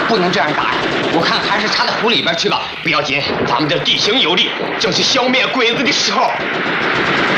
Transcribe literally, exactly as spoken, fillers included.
不能这样打呀！我看还是插到湖里边去吧。 不要紧，咱们这地形有利，正是消灭鬼子的时候。